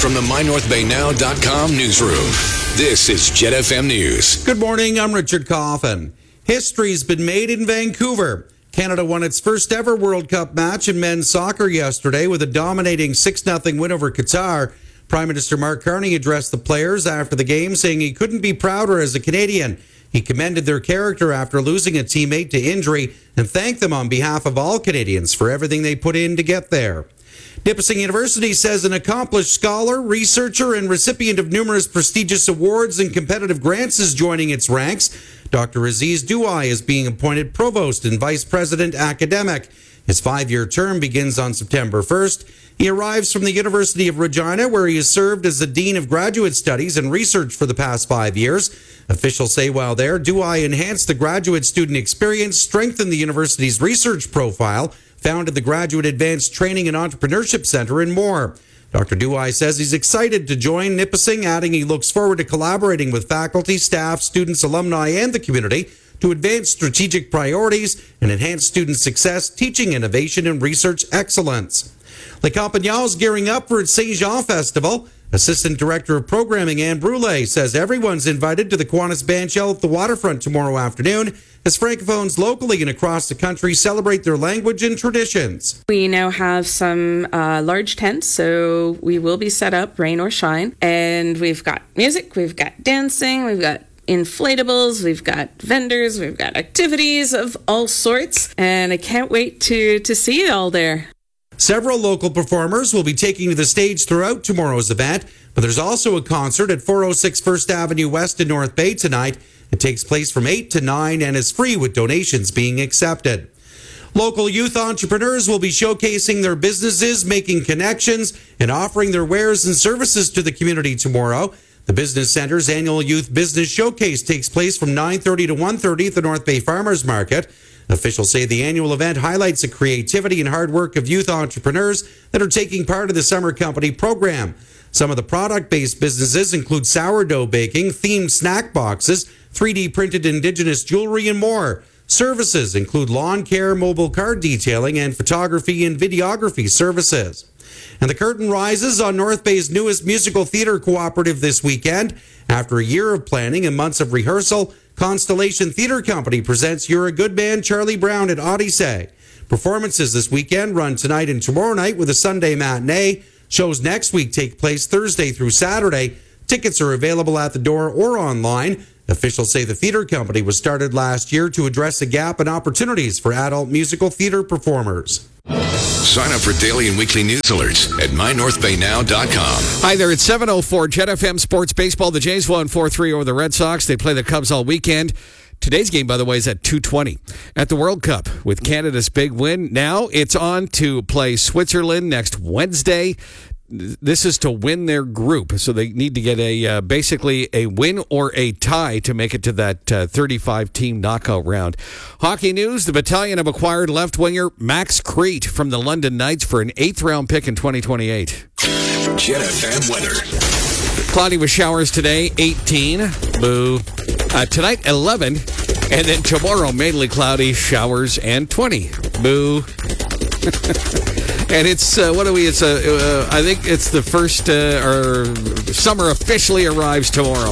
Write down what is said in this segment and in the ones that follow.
from the MyNorthBayNow.com newsroom, this is Jet FM News. Good morning, I'm Richard Coffin. History's been made in Vancouver. Canada won its first ever World Cup match in men's soccer yesterday with a dominating 6-0 win over Qatar. Prime Minister Mark Carney addressed the players after the game, saying he couldn't be prouder as a Canadian. He commended their character after losing a teammate to injury and thanked them on behalf of all Canadians for everything they put in to get there. Nipissing University says an accomplished scholar, researcher, and recipient of numerous prestigious awards and competitive grants is joining its ranks. Dr. Aziz Douai is being appointed Provost and Vice President Academic. His 5-year term begins on September 1st. He arrives from the University of Regina, where he has served as the Dean of Graduate Studies and Research for the past 5 years. Officials say while there, Douai enhanced the graduate student experience, strengthened the university's research profile, founded the Graduate Advanced Training and Entrepreneurship Center, and more. Dr. Douai says he's excited to join Nipissing, adding he looks forward to collaborating with faculty, staff, students, alumni, and the community to advance strategic priorities and enhance student success, teaching innovation, and research excellence. Les Campagnards is gearing up for its Saint Jean Festival. Assistant Director of Programming Anne Brule says everyone's invited to the Kiwanis Band Shell at the waterfront tomorrow afternoon as Francophones locally and across the country celebrate their language and traditions. We now have some large tents, so we will be set up, rain or shine. And we've got music, we've got dancing, we've got inflatables, we've got vendors, we've got activities of all sorts. And I can't wait to see it all there. Several local performers will be taking to the stage throughout tomorrow's event, but there's also a concert at 406 First Avenue West in North Bay tonight. It takes place from 8 to 9 and is free with donations being accepted. Local youth entrepreneurs will be showcasing their businesses, making connections, and offering their wares and services to the community tomorrow. The Business Center's annual Youth Business Showcase takes place from 9:30 to 1:30 at the North Bay Farmers Market. Officials say the annual event highlights the creativity and hard work of youth entrepreneurs that are taking part of the Summer Company program. Some of the product-based businesses include sourdough baking, themed snack boxes, 3D printed Indigenous jewelry, and more. Services include lawn care, mobile car detailing, and photography and videography services. And the curtain rises on North Bay's newest musical theater cooperative this weekend. After a year of planning and months of rehearsal, Constellation Theatre Company presents You're a Good Man, Charlie Brown at Odyssey. Performances this weekend run tonight and tomorrow night with a Sunday matinee. Shows next week take place Thursday through Saturday. Tickets are available at the door or online. Officials say the theatre company was started last year to address a gap in opportunities for adult musical theatre performers. Sign up for daily and weekly news alerts at MyNorthBayNow.com. Hi there, it's 7:04 Jet FM Sports Baseball. The Jays won 4-3 over the Red Sox. They play the Cubs all weekend. Today's game, by the way, is at 2:20 at the World Cup. With Canada's big win, now it's on to play Switzerland next Wednesday. This is to win their group, so they need to get basically a win or a tie to make it to that 35-team knockout round. Hockey news, the Battalion have acquired left-winger Max Crete from the London Knights for an 8th-round pick in 2028. Jet FM weather. Cloudy with showers today, 18. Boo. Tonight, 11. And then tomorrow, mainly cloudy, showers, and 20. Boo. And it's, I think it's the first, summer officially arrives tomorrow.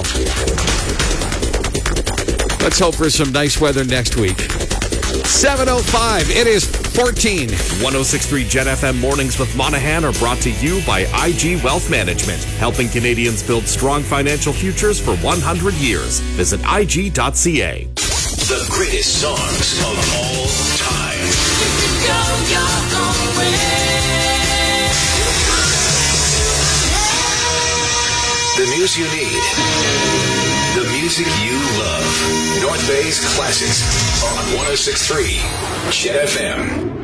Let's hope for some nice weather next week. 7:05, it is 14. 106.3 Jet FM Mornings with Monahan are brought to you by IG Wealth Management, helping Canadians build strong financial futures for 100 years. Visit IG.ca. The greatest songs of all time. Go your own way. The news you need. The music you love. North Bay's classics on 106.3 Jet FM.